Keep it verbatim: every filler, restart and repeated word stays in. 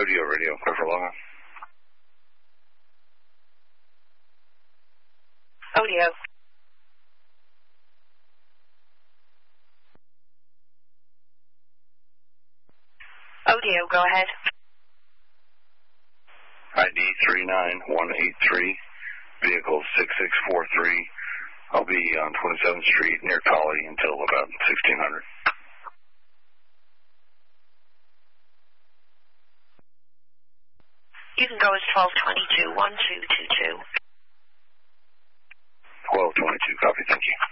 O D O radio, clear for log on. O D O. O D O, go ahead. I D three nine one eight three, vehicle six six four three. I'll be on twenty-seventh Street near Collie until about sixteen hundred. You can go as twelve twenty-two, one two two two. twelve twenty-two, copy, thank you.